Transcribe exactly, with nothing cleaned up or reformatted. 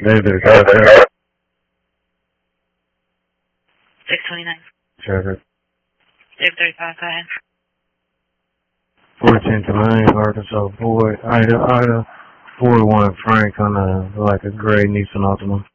David, traffic. six twenty-nine. Traffic. David thirty-five, go ahead. fourteenth Lane, Arkansas, boy, Ida, Ida, forty-one Frank on a, like a gray Nissan Altima.